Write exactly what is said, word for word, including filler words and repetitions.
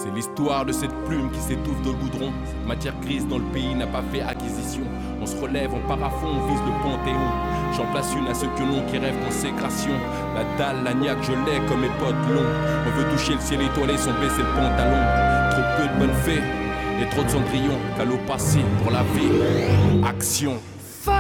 C'est l'histoire de cette plume qui s'étouffe dans le goudron. Cette matière grise dans le pays n'a pas fait acquisition. On se relève, on part à fond, on vise le panthéon. J'en place une à ceux que l'on qui rêvent consécration. La dalle, la niaque, je l'ai comme mes potes longs. On veut toucher le ciel étoilé sans baisser le pantalon. Trop peu de bonnes fées et trop de cendrillon. Qu'à l'eau passée pour la vie. Action.